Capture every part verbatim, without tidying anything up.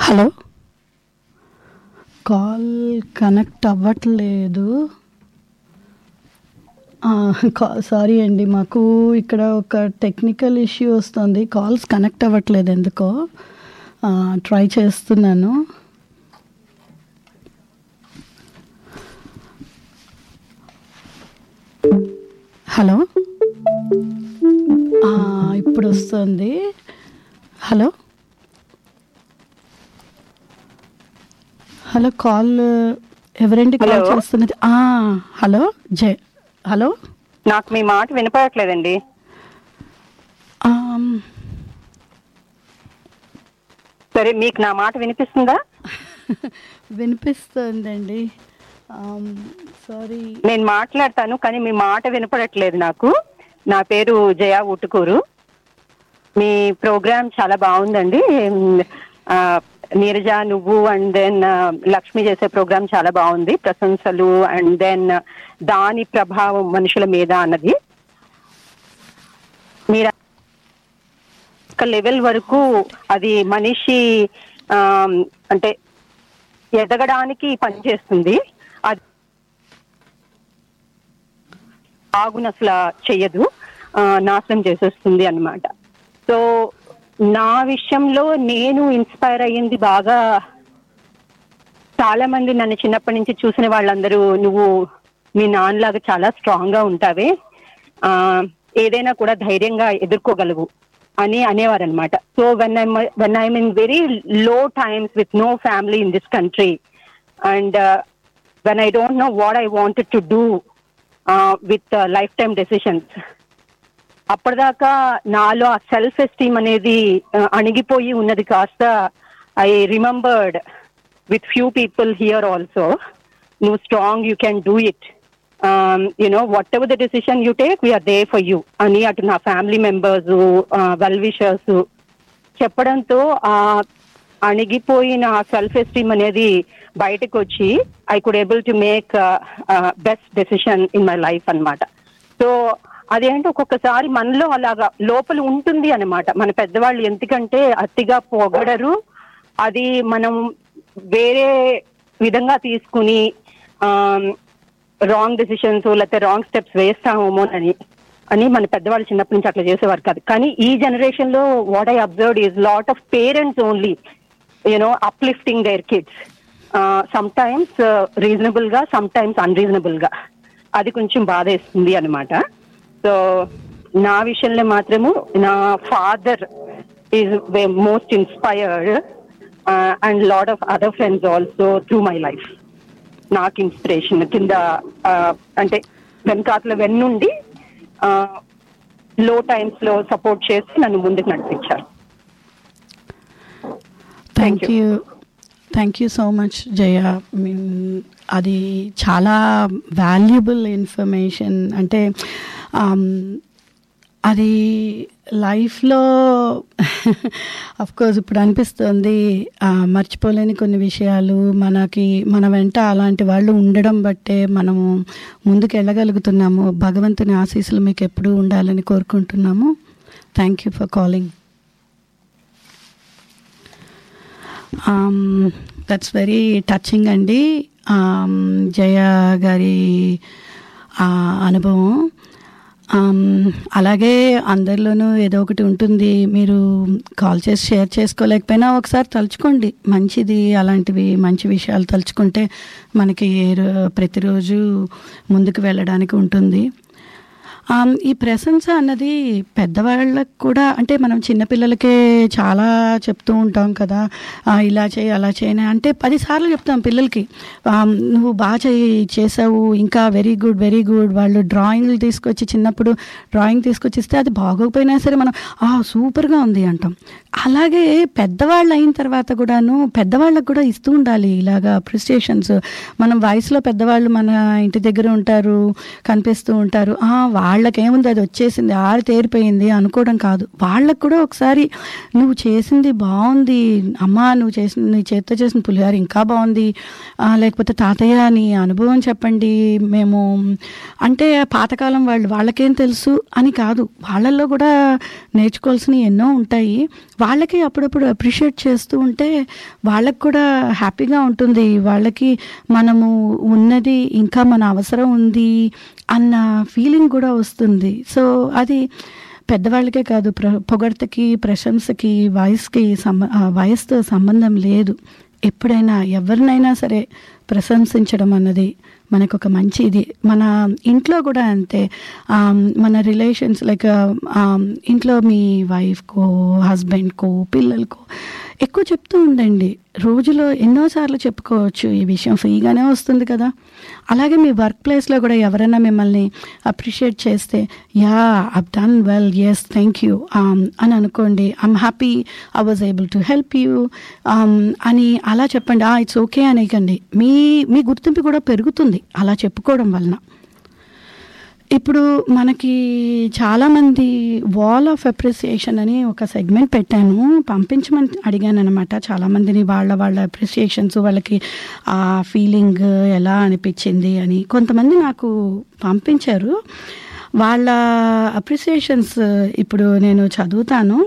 Hello, call connect అవ్వట్లేదు. Sorry అండి, మాకు ఇక్కడ ఒక టెక్నికల్ ఇష్యూ వస్తుంది. కాల్స్ కనెక్ట్ అవ్వట్లేదు ఎందుకో. ట్రై చేస్తున్నాను. హలో, ఇప్పుడు వస్తుంది. హలో హలో కాల్ ఎవరండి కాల్ చేస్తున్నది? హలో జయ, హలో. నాకు మీ మాట వినపడట్లేదండి. సరే, మీకు నా మాట వినిపిస్తుందా? వినిపిస్తుందండి. సారీ, నేను మాట్లాడతాను కానీ మీ మాట వినపడట్లేదు నాకు. నా పేరు జయ ఊటుకూరు. మీ ప్రోగ్రామ్ చాలా బాగుందండి. నీరజ, నువ్వు అండ్ దెన్ లక్ష్మి చేసే ప్రోగ్రామ్ చాలా బాగుంది. ప్రశంసలు అండ్ దెన్ దాని ప్రభావం మనుషుల మీద అన్నది మీరు ఒక లెవెల్ వరకు అది మనిషి అంటే ఎదగడానికి పనిచేస్తుంది. అది ఆగును అసలు చెయ్యదు, నాశనం చేసేస్తుంది అన్నమాట. సో నా విషయంలో నేను ఇన్స్పైర్ అయ్యింది బాగా. చాలా మంది నన్ను చిన్నప్పటి నుంచి చూసిన వాళ్ళందరూ నువ్వు మీ నాన్నలాగా చాలా స్ట్రాంగ్ గా ఉంటావే, ఆ ఏదైనా కూడా ధైర్యంగా ఎదుర్కోగలవు అని అనేవారు అనమాట. So when I when I'm in very low times with no family in this country and when I don't know what I wanted to do with life time decisions, అప్పటిదాకా నాలో ఆ సెల్ఫ్ ఎస్టీమ్ అనేది అణిగిపోయి ఉన్నది కాస్త I remembered with few people here also, నువ్వు strong, you can do it, you know what ever the decision you take we are they for you అని అటు నా ఫ్యామిలీ మెంబర్స్, వెల్ విషర్స్ చెప్పడంతో ఆ అణిగిపోయిన సెల్ఫ్ ఎస్టీమ్ అనేది బయటకు వచ్చి I could able to make best decision in my life అన్నమాట. So అదేంటి ఒక్కొక్కసారి మనలో అలాగా లోపల ఉంటుంది అనమాట. మన పెద్దవాళ్ళు ఎందుకంటే అతిగా పొగడరు, అది మనం వేరే విధంగా తీసుకుని రాంగ్ డెసిషన్స్ లేకపోతే రాంగ్ స్టెప్స్ వేస్తామోనని అని మన పెద్దవాళ్ళు చిన్నప్పటి నుంచి అట్లా చేసేవారు కాదు. కానీ ఈ జనరేషన్ లో what I observed is lot of parents only you know uplifting their kids, some times reasonable గా, సమ్ టైమ్స్ అన్రీజనబుల్ గా. అది కొంచెం బాధేస్తుంది అనమాట. సో నా విషయంలో మాత్రము నా father is most inspired and lot of other friends also through my life. నాకు ఇన్స్పిరేషన్ కింద అంటే వెనకాతల వెన్నుండి లో టైమ్స్ లో సపోర్ట్ చేసి నన్ను ముందుకు నడిపించారు. Thank you thank you so much జయ. అది చాలా వాల్యుబుల్ ఇన్ఫర్మేషన్. అంటే అది లైఫ్లో అఫ్కోర్స్ ఇప్పుడు అనిపిస్తుంది మర్చిపోలేని కొన్ని విషయాలు మనకి మన వెంట అలాంటి వాళ్ళు ఉండడం బట్టే మనము ముందుకు వెళ్ళగలుగుతున్నాము. భగవంతుని ఆశీస్సులు మీకు ఎప్పుడూ ఉండాలని కోరుకుంటున్నాము. Thank you for calling. That's very touching అండి జయ గారి అనుభవం. అలాగే అందరిలోనూ ఏదో ఒకటి ఉంటుంది, మీరు కాల్ చేసి షేర్ చేసుకోలేకపోయినా ఒకసారి తలుచుకోండి, మంచిది. అలాంటివి మంచి విషయాలు తలుచుకుంటే మనకి ప్రతిరోజు ముందుకు వెళ్ళడానికి ఉంటుంది. ఈ ప్రశంస అన్నది పెద్దవాళ్ళకు కూడా, అంటే మనం చిన్నపిల్లలకే చాలా చెప్తూ ఉంటాం కదా, ఇలా చేయి అలా చేయని అంటే పదిసార్లు చెప్తాం పిల్లలకి, నువ్వు బాగా చేయి చేసావు, ఇంకా వెరీ గుడ్ వెరీ గుడ్. వాళ్ళు డ్రాయింగ్లు తీసుకొచ్చి చిన్నప్పుడు డ్రాయింగ్ తీసుకొచ్చి ఇస్తే అది బాగోకపోయినా సరే మనం సూపర్గా ఉంది అంటాం. అలాగే పెద్దవాళ్ళు అయిన తర్వాత కూడాను పెద్దవాళ్ళకు కూడా ఇస్తూ ఉండాలి ఇలాగా అప్రిసియేషన్స్. మనం వయసులో పెద్దవాళ్ళు మన ఇంటి దగ్గర ఉంటారు, కనిపిస్తూ ఉంటారు, వాళ్ళ వాళ్ళకేముంది అది వచ్చేసింది ఆరి తేరిపోయింది అనుకోవడం కాదు. వాళ్ళకు కూడా ఒకసారి నువ్వు చేసింది బాగుంది అమ్మా, నువ్వు చేసిన నీ చేత్తో చేసిన పులిహోర ఇంకా బాగుంది, లేకపోతే తాతయ్య నీ అనుభవం చెప్పండి, మేము అంటే పాతకాలం వాళ్ళు వాళ్ళకేం తెలుసు అని కాదు, వాళ్ళల్లో కూడా నేర్చుకోవాల్సినవి ఎన్నో ఉంటాయి. వాళ్ళకి అప్పుడప్పుడు అప్రిషియేట్ చేస్తూ ఉంటే వాళ్ళకి కూడా హ్యాపీగా ఉంటుంది. వాళ్ళకి మనము ఉన్నది ఇంకా మన అవసరం ఉంది అన్న ఫీలింగ్ కూడా వస్తుంది. సో అది పెద్దవాళ్ళకే కాదు, ప్ర పొగడ్తకి ప్రశంసకి వయసుకి సంబ వయసుతో సంబంధం లేదు. ఎప్పుడైనా ఎవరినైనా సరే ప్రశంసించడం అన్నది మనకు ఒక మంచి ఇది. మన ఇంట్లో కూడా అంతే, మన రిలేషన్స్ లైక్ ఇంట్లో మీ వైఫ్కో హస్బెండ్కో పిల్లలకో ఎక్కువ చెప్తూ ఉండండి. రోజులో ఎన్నోసార్లు చెప్పుకోవచ్చు, ఈ విషయం ఫ్రీగానే వస్తుంది కదా. అలాగే మీ వర్క్ ప్లేస్లో కూడా ఎవరైనా మిమ్మల్ని అప్రిషియేట్ చేస్తే yeah I've done well, yes thank you అని అనుకోండి. I'm happy I was able to help you అని అలా చెప్పండి. It's okay అనేకండి. మీ మీ గుర్తింపు కూడా పెరుగుతుంది అలా చెప్పుకోవడం వలన. ఇప్పుడు మనకి చాలామంది వాల్ ఆఫ్ అప్రిసియేషన్ అని ఒక సెగ్మెంట్ పెట్టాను, పంపించమని అడిగాను అనమాట చాలామందిని. వాళ్ళ వాళ్ళ అప్రిసియేషన్స్, వాళ్ళకి ఆ ఫీలింగ్ ఎలా అనిపించింది అని కొంతమంది నాకు పంపించారు. వాళ్ళ అప్రిసియేషన్స్ ఇప్పుడు నేను చదువుతాను.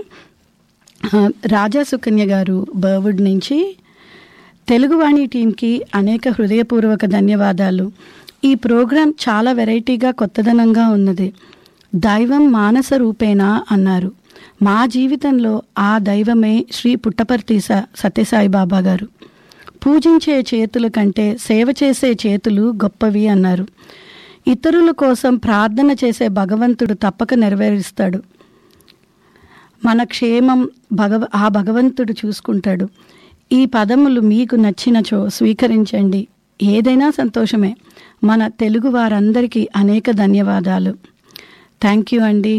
రాజా సుకన్య గారు బర్వుడ్ నుంచి, తెలుగువాణి టీంకి అనేక హృదయపూర్వక ధన్యవాదాలు. ఈ ప్రోగ్రాం చాలా వెరైటీగా కొత్తదనంగా ఉన్నది. దైవం మానస రూపేణ అన్నారు. మా జీవితంలో ఆ దైవమే శ్రీ పుట్టపర్తి సత్యసాయి బాబా గారు. పూజించే చేతుల కంటే సేవ చేసే చేతులు గొప్పవి అన్నారు. ఇతరుల కోసం ప్రార్థన చేసే భగవంతుడు తప్పక నెరవేరుస్తాడు. మన క్షేమం భగవ ఆ భగవంతుడు చూసుకుంటాడు. ఈ పదములు మీకు నచ్చినచో స్వీకరించండి. ఏదైనా సంతోషమే. మన తెలుగు వారందరికీ అనేక ధన్యవాదాలు. థ్యాంక్ యూ అండి.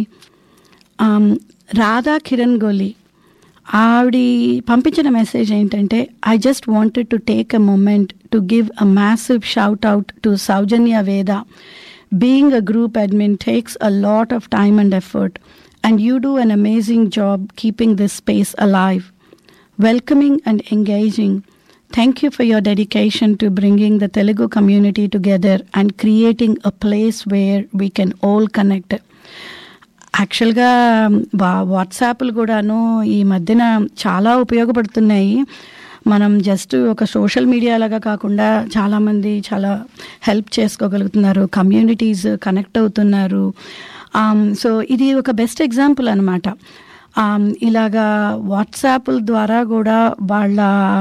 రాధా కిరణ్ గోలి ఆవిడ పంపించిన మెసేజ్ ఏంటంటే, I just wanted to take a moment to give a massive shout out to సౌజన్య వేద. Being a group admin takes a lot of time and effort and you do an amazing job keeping this space alive, welcoming and engaging. Thank you for your dedication to bringing the Telugu community together and creating a place where we can all connect. యాక్చువల్గా వా వాట్సాప్లు కూడాను ఈ మధ్యన చాలా ఉపయోగపడుతున్నాయి. మనం just ఒక social media లాగా కాకుండా చాలామంది చాలా హెల్ప్ చేసుకోగలుగుతున్నారు, కమ్యూనిటీస్ కనెక్ట్ అవుతున్నారు. సో ఇది ఒక బెస్ట్ ఎగ్జాంపుల్ అనమాట. ఇలాగా వాట్సాప్ల ద్వారా కూడా వాళ్ళ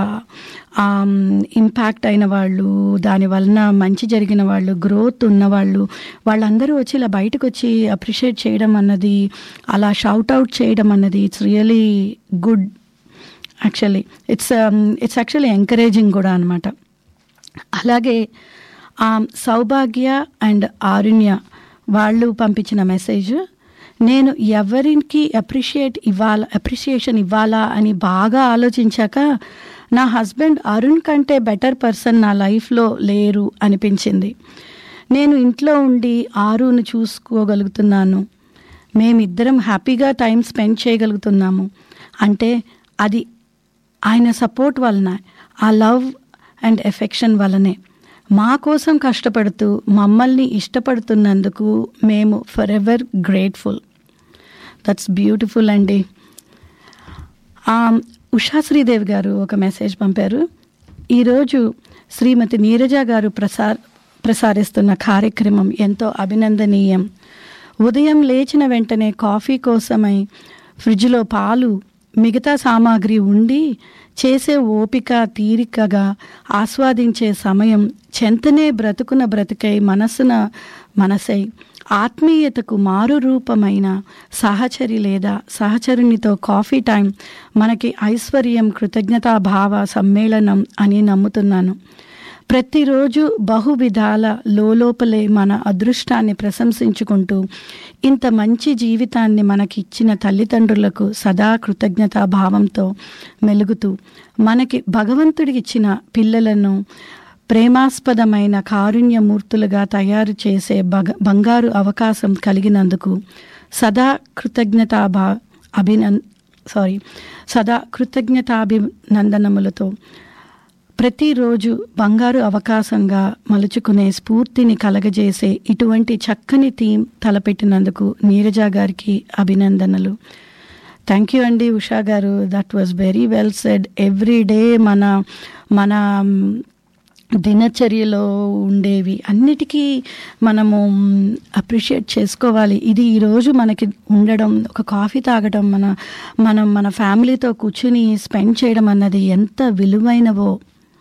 ఇంపాక్ట్ అయిన వాళ్ళు, దాని వలన మంచి జరిగిన వాళ్ళు, గ్రోత్ ఉన్నవాళ్ళు, వాళ్ళందరూ వచ్చి ఇలా బయటకు వచ్చి అప్రిషియేట్ చేయడం అన్నది, అలా షౌట్ అవుట్ చేయడం అన్నది it's really good. Actually it's it's actually encouraging కూడా అనమాట. అలాగే సౌభాగ్య అండ్ ఆరుణ్య వాళ్ళు పంపించిన మెసేజ్, నేను ఎవరికి అప్రిషియేట్ ఇవ్వాలా అప్రిషియేషన్ ఇవ్వాలా అని బాగా ఆలోచించాక నా హస్బెండ్ అరుణ్ కంటే బెటర్ పర్సన్ నా లైఫ్లో లేరు అనిపించింది. నేను ఇంట్లో ఉండి ఆరును చూసుకోగలుగుతున్నాను, మేమిద్దరం హ్యాపీగా టైం స్పెండ్ చేయగలుగుతున్నాము అంటే అది ఆయన సపోర్ట్ వలన, ఆ లవ్ అండ్ ఎఫెక్షన్ వలనే. మా కోసం కష్టపడుతూ మమ్మల్ని ఇష్టపడుతున్నందుకు మేము for ever grateful. That's beautiful అండి. ఉషా శ్రీదేవి గారు ఒక మెసేజ్ పంపారు. ఈరోజు శ్రీమతి నీరజ గారు ప్రసార్ ప్రసారిస్తున్న కార్యక్రమం ఎంతో అభినందనీయం. ఉదయం లేచిన వెంటనే కాఫీ కోసమై ఫ్రిడ్జ్లో పాలు, మిగతా సామాగ్రి ఉండి చేసే ఓపిక, తీరికగా ఆస్వాదించే సమయం, చెంతనే బ్రతుకున బ్రతికై మనసున మనసై ఆత్మీయతకు మారు రూపమైన సహచరి లేదా సహచరునితో కాఫీ టైం మనకి ఐశ్వర్యం, కృతజ్ఞతాభావ సమ్మేళనం అని నమ్ముతున్నాను. ప్రతిరోజు బహువిధాల లోలోపలే మన అదృష్టాన్ని ప్రశంసించుకుంటూ ఇంత మంచి జీవితాన్ని మనకిచ్చిన తల్లిదండ్రులకు సదా కృతజ్ఞతా భావంతో మెలుగుతూ మనకి భగవంతుడికి ఇచ్చిన పిల్లలను ప్రేమాస్పదమైన కారుణ్యమూర్తులుగా తయారు చేసే బగ బంగారు అవకాశం కలిగినందుకు సదా కృతజ్ఞతాభా అభినం సారీ సదా కృతజ్ఞతాభినందనములతో ప్రతిరోజు బంగారు అవకాశంగా మలుచుకునే స్ఫూర్తిని కలగజేసే ఇటువంటి చక్కని థీమ్ తలపెట్టినందుకు నీరజ గారికి అభినందనలు. థ్యాంక్ యూ అండి ఉషా గారు, that was very well said. Every day మన మన దినచర్యలో ఉండేవి అన్నిటికీ మనము అప్రిషియేట్ చేసుకోవాలి. ఇది ఈరోజు మనకి ఉండడం, ఒక కాఫీ తాగడం, మన మనం మన ఫ్యామిలీతో కూర్చుని స్పెండ్ చేయడం అన్నది ఎంత విలువైనవో.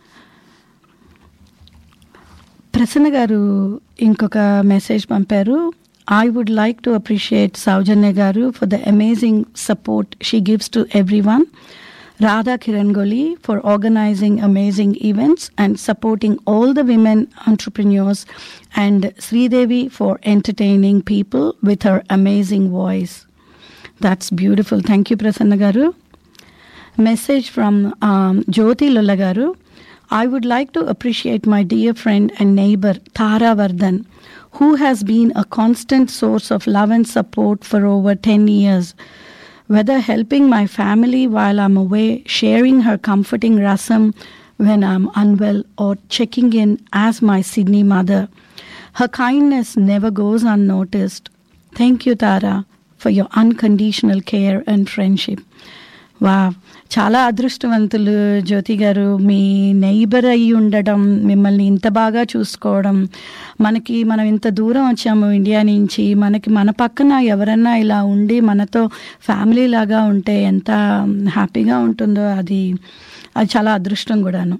ప్రసన్న గారు ఇంకొక మెసేజ్ పంపారు. I would like to appreciate Saujanya Garu for the amazing support she gives to everyone. Radha Kirangoli for organizing amazing events and supporting all the women entrepreneurs, and Sridevi for entertaining people with her amazing voice. That's beautiful. Thank you, Prasanna Garu. Message from um, Jyoti Lulla Garu. I would like to appreciate my dear friend and neighbor Tara Vardhan, who has been a constant source of love and support for over ten years. Whether helping my family while I'm away, sharing her comforting rasam when I'm unwell, or checking in as my Sydney mother, her kindness never goes unnoticed. Thank you, Tara, for your unconditional care and friendship. వా, చాలా అదృష్టవంతులు జ్యోతి గారు. మీ neighbour అయ్యి ఉండడం, మిమ్మల్ని ఇంత బాగా చూసుకోవడం, మనకి మనం ఇంత దూరం వచ్చాము ఇండియా నుంచి, మనకి మన పక్కన ఎవరన్నా ఇలా ఉండి మనతో ఫ్యామిలీ లాగా ఉంటే ఎంత హ్యాపీగా ఉంటుందో, అది అది చాలా అదృష్టం కూడాను.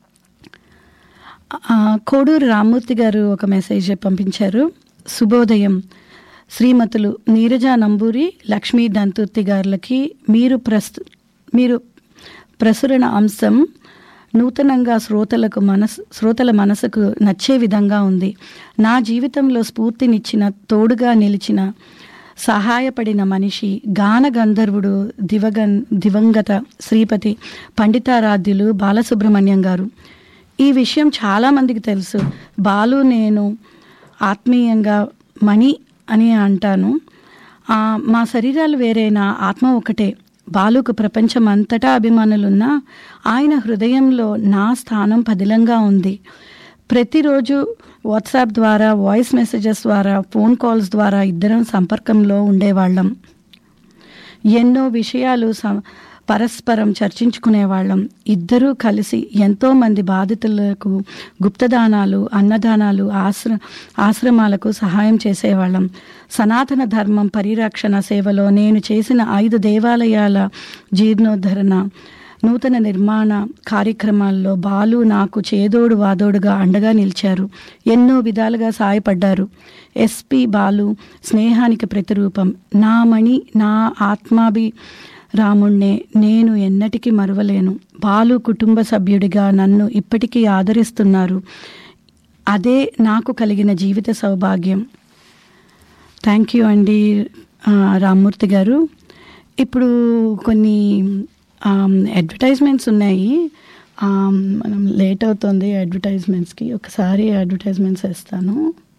కోడూరు రామ్మూర్తి గారు ఒక మెసేజ్ పంపించారు. శుభోదయం శ్రీమతులు నీరజ నంబూరి, లక్ష్మీ దంతుర్తి గారులకి మీరు ప్రస్తు మీరు ప్రసురణ అంశం నూతనంగా శ్రోతలకు మనసు శ్రోతల మనసుకు నచ్చే విధంగా ఉంది. నా జీవితంలో స్ఫూర్తినిచ్చిన, తోడుగా నిలిచిన, సహాయపడిన మనిషి గాన గంధర్వుడు దివగన్ దివంగత శ్రీపతి పండితారాధ్యులు బాలసుబ్రహ్మణ్యం గారు. ఈ విషయం చాలామందికి తెలుసు. బాలు నేను ఆత్మీయంగా మణి అని అంటాను. మా శరీరాలు వేరైనా ఆత్మ ఒకటే. బాలుకు ప్రపంచం అంతటా అభిమానులున్నా ఆయన హృదయంలో నా స్థానం పదిలంగా ఉంది. ప్రతిరోజు వాట్సాప్ ద్వారా, వాయిస్ మెసేజెస్ ద్వారా, ఫోన్ కాల్స్ ద్వారా ఇద్దరం సంపర్కంలో ఉండేవాళ్ళం. ఎన్నో విషయాలు పరస్పరం చర్చించుకునేవాళ్ళం. ఇద్దరూ కలిసి ఎంతోమంది బాధితులకు గుప్తదానాలు, అన్నదానాలు, ఆశ్ర ఆశ్రమాలకు సహాయం చేసేవాళ్ళం. సనాతన ధర్మం పరిరక్షణ సేవలో నేను చేసిన ఐదు దేవాలయాల జీర్ణోద్ధరణ, నూతన నిర్మాణ కార్యక్రమాల్లో బాలు నాకు చేదోడు వాదోడుగా అండగా నిలిచారు. ఎన్నో విధాలుగా సాయపడ్డారు. ఎస్పి బాలు స్నేహానికి ప్రతిరూపం. నా మణి, నా ఆత్మాభి రాముణ్ణే నేను ఎన్నటికీ మరువలేను. బాలు కుటుంబ సభ్యుడిగా నన్ను ఇప్పటికీ ఆదరిస్తున్నారు. అదే నాకు కలిగిన జీవిత సౌభాగ్యం. థ్యాంక్ యూ అండి రామ్మూర్తి గారు. ఇప్పుడు కొన్ని అడ్వర్టైజ్మెంట్స్ ఉన్నాయి. మనం లేట్ అవుతుంది అడ్వర్టైజ్మెంట్స్కి. ఒకసారి అడ్వర్టైజ్మెంట్స్ వేస్తాను.